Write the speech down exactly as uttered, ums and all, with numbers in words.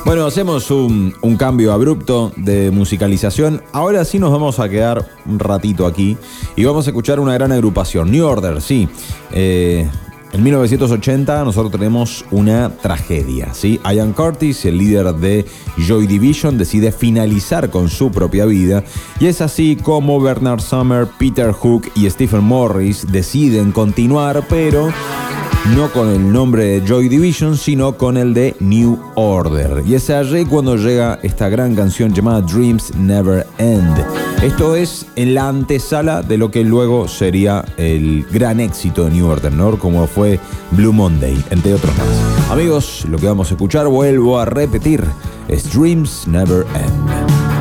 Bueno, hacemos un, un cambio abrupto de musicalización. Ahora sí nos vamos a quedar un ratito aquí y vamos a escuchar una gran agrupación, New Order, sí. Eh, en mil novecientos ochenta nosotros tenemos una tragedia, ¿sí? Ian Curtis, el líder de Joy Division, decide finalizar con su propia vida y es así como Bernard Sumner, Peter Hook y Stephen Morris deciden continuar, pero no con el nombre de Joy Division, sino con el de New Order. Y es allí cuando llega esta gran canción llamada Dreams Never End. Esto es en la antesala de lo que luego sería el gran éxito de New Order, ¿no? Como fue Blue Monday, entre otros más. Amigos, lo que vamos a escuchar, vuelvo a repetir, es Dreams Never End.